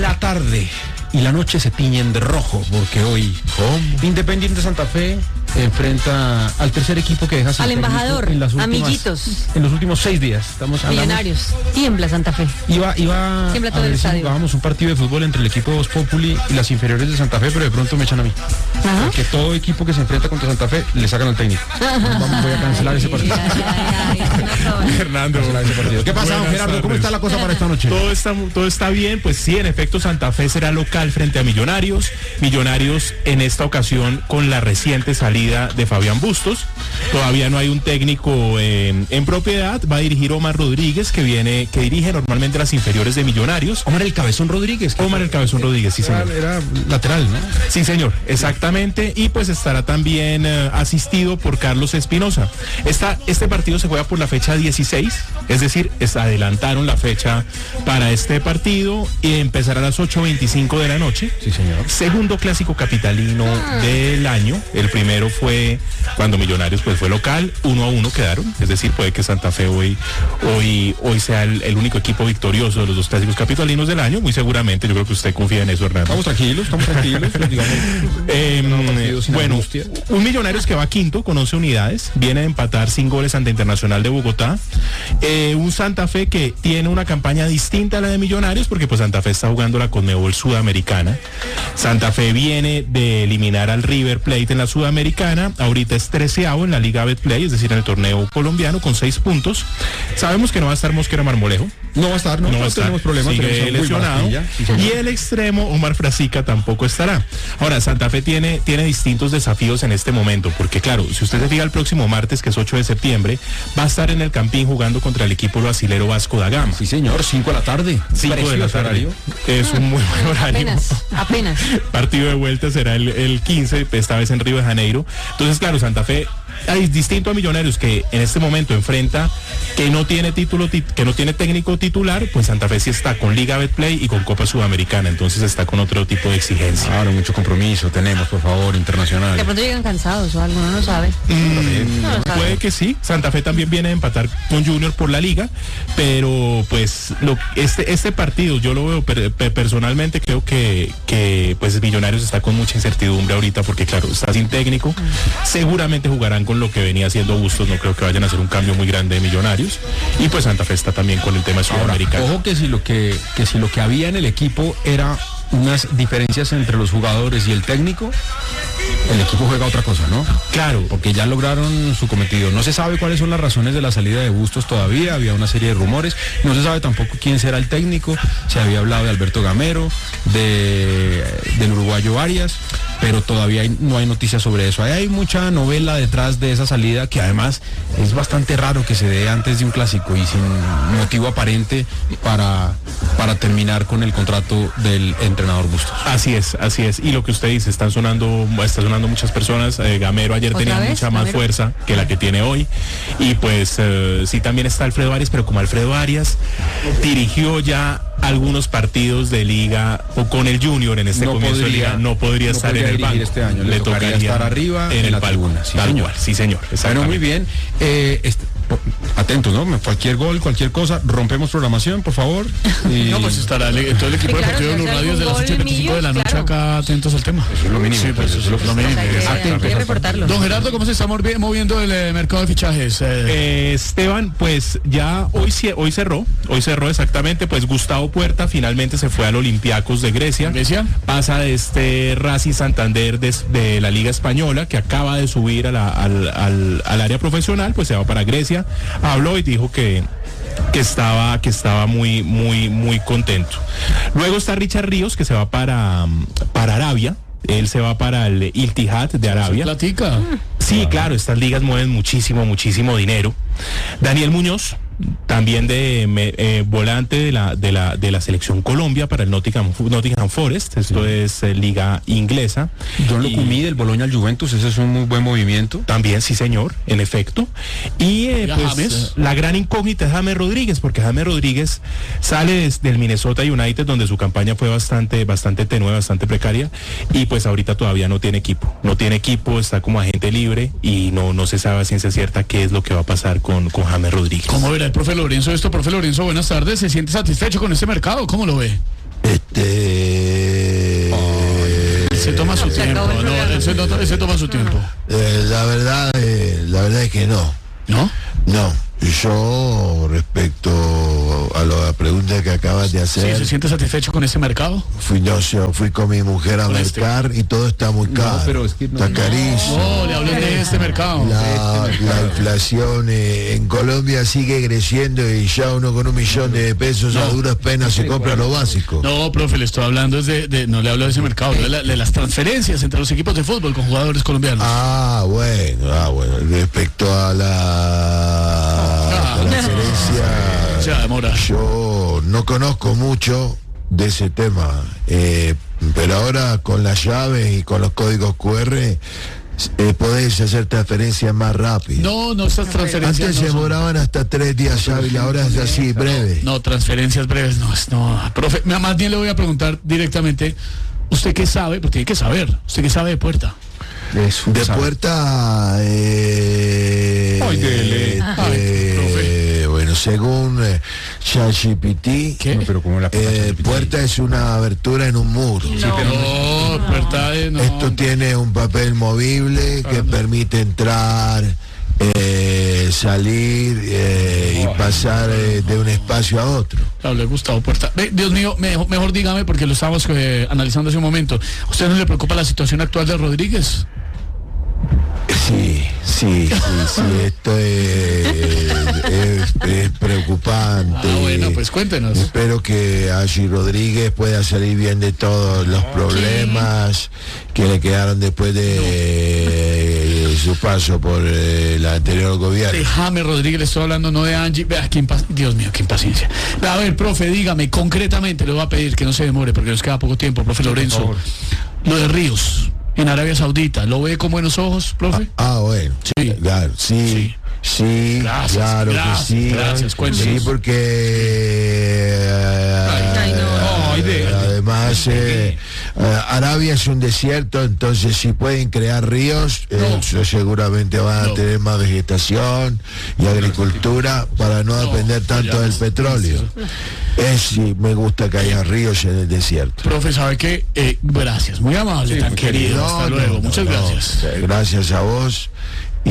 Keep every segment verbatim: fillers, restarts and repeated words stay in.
La tarde y la noche se tiñen de rojo, porque hoy ¿Cómo? Independiente Santa Fe enfrenta al tercer equipo que deja sin al embajador, en las últimas, amiguitos. En los últimos seis días. Estamos hablando. Millonarios. Tiembla Santa Fe. Iba, iba Tiembla todo a ver el si estadio. jugábamos un partido de fútbol entre el equipo Voz Populi y las inferiores de Santa Fe, pero de pronto me echan a mí. Ajá. Porque todo equipo que se enfrenta contra Santa Fe le sacan al técnico. Vamos, voy a cancelar ese partido. Ay, ay, ay, Fernando, Ese partido. ¿Qué pasa, don buenas Gerardo? ¿Cómo tardes. está la cosa para esta noche? Todo está, todo está bien, pues sí, en efecto Santa Fe será local frente a Millonarios. Millonarios en esta ocasión con la reciente salida de Fabián Bustos. Todavía no hay un técnico eh, en propiedad. Va a dirigir Omar Rodríguez, que viene, que dirige normalmente las inferiores de Millonarios. Omar el Cabezón Rodríguez. Omar el Cabezón Rodríguez, sí Era, señor. era lateral, ¿no? Sí, señor, exactamente. Y pues estará también eh, asistido por Carlos Espinosa. Esta, este partido se juega por la fecha dieciséis, es decir, es, adelantaron la fecha para este partido y empezará a las ocho veinticinco de la noche. Sí, señor. Segundo clásico capitalino del año. El primero fue cuando Millonarios pues fue local, uno a uno quedaron. Es decir, puede que Santa Fe hoy, hoy, hoy sea el, el único equipo victorioso de los dos clásicos capitalinos del año. Muy seguramente, yo creo que usted confía en eso, Hernando. Estamos tranquilos, estamos tranquilos. digamos, Eh, no, partido sin bueno, angustia. un Millonarios que va quinto con once unidades, viene a empatar sin goles ante Internacional de Bogotá. Eh, un Santa Fe que tiene una campaña distinta a la de Millonarios, porque pues Santa Fe está jugando la Conmebol Sudamericana. Santa Fe viene de eliminar al River Plate en la Sudamericana, ahorita es treceavo en la Liga Betplay, es decir, en el torneo colombiano, con seis puntos. Sabemos que no va a estar Mosquera Marmolejo. No va a estar, no, No no va a estar. tenemos problemas. Sigue tenemos a Will lesionado. Barranquilla, sí, señor. Y el extremo, Omar Frasica, tampoco estará. Ahora, Santa Fe tiene, tiene distintos desafíos en este momento, porque claro, si usted se fija el próximo martes, que es ocho de septiembre, va a estar en el Campín jugando contra el equipo brasilero Vasco da Gama. Sí, señor, cinco de la tarde. cinco de la Precioso tarde. horario. Es un muy buen horario. Apenas, apenas. Partido de vuelta será el, el quince, esta vez en Río de Janeiro. Entonces, claro, Santa Fe, es distinto a Millonarios, que en este momento enfrenta que no tiene título, tit- que no tiene técnico titular, pues Santa Fe sí está con Liga Betplay y con Copa Sudamericana, entonces está con otro tipo de exigencia. Claro, mucho compromiso tenemos, por favor, internacional. De pronto llegan cansados o algo, no lo sabe. Mm, No lo sabe. puede que sí. Santa Fe también viene a empatar con Junior por la liga, pero pues lo, este este partido yo lo veo per, per, personalmente, creo que que pues Millonarios está con mucha incertidumbre ahorita, porque claro, está sin técnico. Seguramente jugarán con lo que venía haciendo Bustos, no creo que vayan a hacer un cambio muy grande de Millonarios, y pues Santa Fe está también con el tema Ahora, sudamericano. ojo que si lo que, que si lo que había en el equipo era unas diferencias entre los jugadores y el técnico, el equipo juega otra cosa, ¿no? Claro, Porque ya lograron su cometido. No se sabe cuáles son las razones de la salida de Bustos todavía, había una serie de rumores, no se sabe tampoco quién será el técnico, se había hablado de Alberto Gamero, de del uruguayo Arias, pero todavía hay- no hay noticias sobre eso. Ahí hay mucha novela detrás de esa salida, que además es bastante raro que se dé antes de un clásico y sin motivo aparente para, para terminar con el contrato del entrenador Bustos. así es, así es. Y lo que usted dice, están sonando, está sonando muchas personas. Eh, Gamero ayer ¿Otra tenía vez, mucha más Gamero? fuerza que la que tiene hoy. Y pues eh, sí, también está Alfredo Arias, pero como Alfredo Arias dirigió ya algunos partidos de liga o con el Junior en este No comienzo de podría- liga, no podría no estar podría en el dirigir banco. este año, le tocaría estar arriba en en el la palco. tribuna, sí, Tal señor. cual, sí, señor. Bueno, exactamente. muy bien. Eh, este, po- atentos, ¿no? Cualquier gol, cualquier cosa, rompemos programación, por favor. Y No, pues estará el, todo el equipo Sí, claro, deportivo de si Blue hace Radio algún desde las gol ocho y veinticinco de la Millos, noche claro. acá atentos al tema. eso es lo mínimo. Sí, pues eso es lo O sea, mínimo. hay que- exacto. hay que reportarlo. Don Gerardo, ¿cómo se está movi- moviendo el eh, mercado de fichajes? Eh, Eh, Esteban, pues ya hoy cie- hoy cerró, hoy cerró exactamente, pues Gustavo Puerta finalmente se fue al Olympiacos de Grecia. ¿Grecia? Pasa de este Racing Santander de, de la Liga Española, que acaba de subir a la- al, al- al área profesional, pues se va para Grecia. Habló y dijo que que estaba que estaba muy muy muy contento. Luego está Richard Ríos, que se va para para Arabia. Él se va para el Iltihad de Arabia. Platica. Sí, claro, estas ligas mueven muchísimo, muchísimo dinero. Daniel Muñoz, también de me- eh, volante de la, de la de la selección Colombia para el Nottingham, Nottingham Forest. Esto es eh, liga inglesa. John Y- Lucumí del Bologna al Juventus, ese es un muy buen movimiento. También, sí, señor, en efecto. Y eh, ¿Y a pues, James? la gran incógnita es James Rodríguez, porque James Rodríguez sale des- del Minnesota United, donde su campaña fue bastante, bastante tenue, bastante precaria, y pues ahorita todavía no tiene equipo. No tiene equipo, está como agente libre y no, no se sabe a ciencia cierta qué es lo que va a pasar con, con James Rodríguez. ¿Cómo verá el profe Lorenzo esto? Profe Lorenzo, buenas tardes. ¿Se siente satisfecho con este mercado? ¿Cómo lo ve? Este, Este. Él se toma su Se tiempo, acabó el no, programa. él se, no- él se toma su tiempo. Eh, la verdad, eh, la verdad es que no. ¿No? No. Yo, respecto a la pregunta que acabas de Sí, hacer, ¿se siente satisfecho con ese mercado? fui, no, sé, fui con mi mujer a Con este. mercar y todo está muy caro. pero es que no- está carísimo. No, le hablo de este mercado. La, la inflación eh, en Colombia sigue creciendo y ya uno con un millón de pesos a duras penas se compra lo básico. No, profe, le estoy hablando es de, de- no le hablo de ese mercado, de, la- de las transferencias entre los equipos de fútbol con jugadores colombianos. Ah, bueno, ah, bueno. Respecto a la Ah. transferencia, Ya, demora. yo no conozco mucho de ese tema, eh, pero ahora con las llaves y con los códigos Q R eh, podéis hacer transferencias más rápido. No, no, estas transferencias Antes no se son- demoraban hasta tres días hábiles, ahora es así, breve. No, transferencias breves, no, es- no, profe, me- más bien le voy a preguntar directamente, ¿usted qué sabe? Porque hay que saber, ¿usted qué sabe de Puerta? Eso, De sabe. puerta, eh, Ay, dele. eh, Ay, profe. bueno, según eh, ChatGPT, ¿Qué? No, pero ¿cómo la eh, puerta es una abertura en un muro. No, Puerta de, no. Esto tiene un papel movible que permite entrar, eh, salir eh, y pasar eh, de un espacio a otro. Hablé Gustavo Puerta. Ve, Dios mío, mejor, mejor dígame, porque lo estamos eh, analizando hace un momento. ¿A usted no le preocupa la situación actual de Rodríguez? Sí, sí, sí, sí, esto es, es- es preocupante. Ah, bueno, pues cuéntenos. Espero que Angie Rodríguez pueda salir bien de todos los problemas que le quedaron después de eh, su paso por eh, el anterior gobierno. Déjame, Rodríguez, le estoy hablando no de Angie. Vea, qué impa- Dios mío, qué impaciencia. A ver, profe, dígame, concretamente le voy a pedir que no se demore, porque nos queda poco tiempo, profe Lorenzo. favor. Lo de Ríos, en Arabia Saudita, ¿lo ve con buenos ojos, profe? Ah, bueno, Sí. claro, sí, Sí. sí, Gracias, claro gracias, que sí. gracias, cuéntenos. Sí, porque eh, Ay, no. Ay, de- además eh, eh, Arabia es un desierto, entonces si pueden crear ríos, eh, No. so- seguramente van a No. tener más vegetación y agricultura para no depender tanto ya del no. petróleo. Es sí, me gusta que haya ríos en el desierto. Profe, ¿sabe qué? Eh, gracias, muy amable, Sí, tan muy querido. No, Hasta no, luego, no, muchas no. gracias. Gracias a vos. Y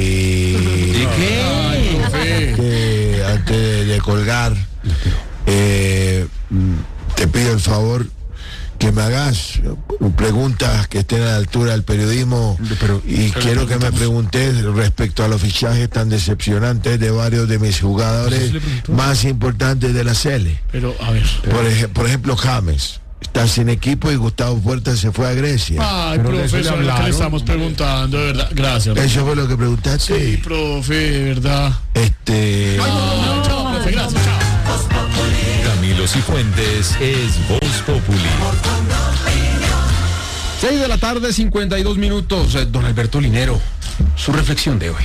Ay, profe. que antes de, de colgar, eh, te pido el favor que me hagas preguntas que estén a la altura del periodismo Pero- y pero quiero que me preguntamos. preguntes respecto a los fichajes tan decepcionantes de varios de mis jugadores ¿Eso le preguntó? más importantes de la C L. Pero, a ver. Por, ej- por ejemplo, James está sin equipo y Gustavo Puerta se fue a Grecia. Ay, Pero de eso profe, le eso es lo que le hablaron. estamos preguntando, de verdad. Gracias. Eso fue lo que preguntaste. Sí, profe, de verdad. Este. No, chao, profe, gracias, chao. Camilo Cifuentes es Voz Populi. seis de la tarde, cincuenta y dos minutos. Eh, Don Alberto Linero, su reflexión de hoy.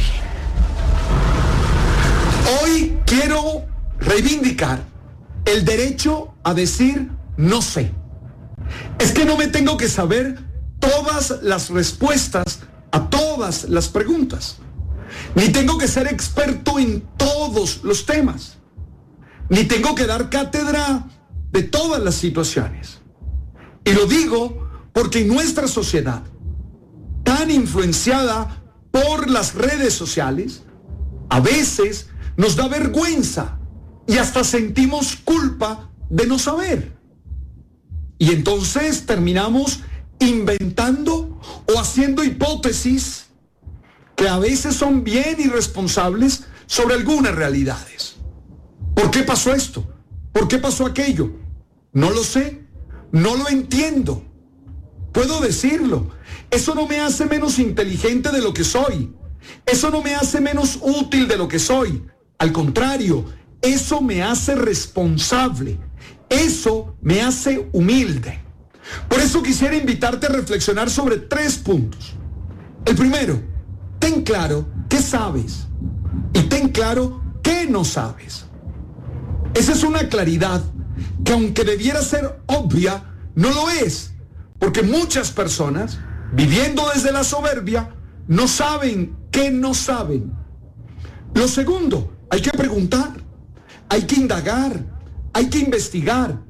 Hoy quiero reivindicar el derecho a decir no sé. Es que no me tengo que saber todas las respuestas a todas las preguntas. Ni tengo que ser experto en todos los temas. Ni tengo que dar cátedra de todas las situaciones. Y lo digo porque en nuestra sociedad, tan influenciada por las redes sociales, a veces nos da vergüenza y hasta sentimos culpa de no saber. Y entonces terminamos inventando o haciendo hipótesis que a veces son bien irresponsables sobre algunas realidades. ¿Por qué pasó esto? ¿Por qué pasó aquello? No lo sé, no lo entiendo. Puedo decirlo. Eso no me hace menos inteligente de lo que soy. Eso no me hace menos útil de lo que soy. Al contrario, eso me hace responsable. Eso me hace humilde. Por eso quisiera invitarte a reflexionar sobre tres puntos. El primero, ten claro qué sabes y ten claro qué no sabes. Esa es una claridad que, aunque debiera ser obvia, no lo es, porque muchas personas, viviendo desde la soberbia, no saben qué no saben. Lo segundo, hay que preguntar, hay que indagar, hay que investigar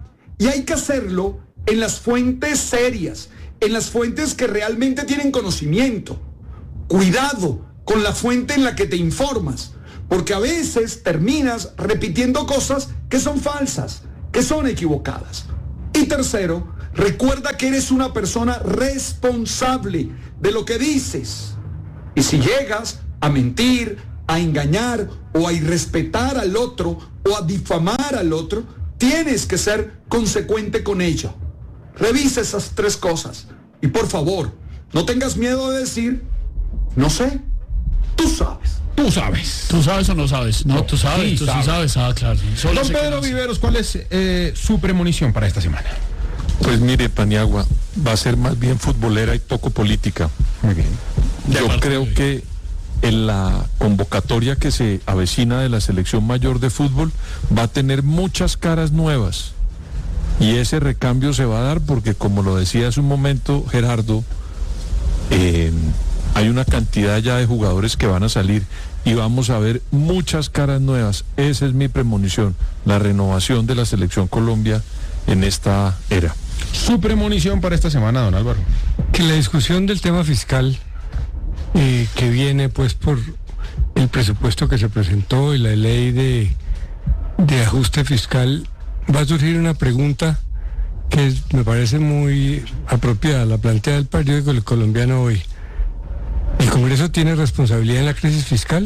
Y hay que hacerlo en las fuentes serias, en las fuentes que realmente tienen conocimiento. Cuidado con la fuente en la que te informas, porque a veces terminas repitiendo cosas que son falsas, que son equivocadas. Y tercero, recuerda que eres una persona responsable de lo que dices. Y si llegas a mentir, a engañar o a irrespetar al otro o a difamar al otro, tienes que ser consecuente con ello. Revisa esas tres cosas y por favor, no tengas miedo de decir, no sé, tú sabes. Tú sabes. ¿Tú sabes o no sabes? No, tú sabes, Sí, tú sabes. sí sabes. Ah, claro. Solo Don sé que Pedro no sé. Viveros, ¿cuál es eh, su premonición para esta semana? Pues mire, Paniagua, va a ser más bien futbolera y poco política. Muy bien. Yo creo que en la convocatoria que se avecina de la selección mayor de fútbol va a tener muchas caras nuevas. Y ese recambio se va a dar porque, como lo decía hace un momento Gerardo, eh, hay una cantidad ya de jugadores que van a salir y vamos a ver muchas caras nuevas. Esa es mi premonición, la renovación de la selección Colombia en esta era. Su premonición para esta semana, don Álvaro. Que la discusión del tema fiscal eh, que viene pues por el presupuesto que se presentó y la ley de, de ajuste fiscal, va a surgir una pregunta que es- me parece muy apropiada, la plantea el periódico El Colombiano hoy. ¿El Congreso tiene responsabilidad en la crisis fiscal?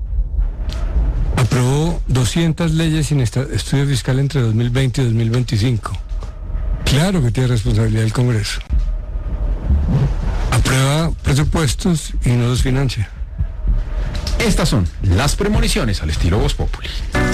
Aprobó doscientas leyes sin esta- estudio fiscal entre dos mil veinte y dos mil veinticinco. Claro que tiene responsabilidad el Congreso. Aprueba presupuestos y no los financia. Estas son las premoniciones al estilo Voz Populi.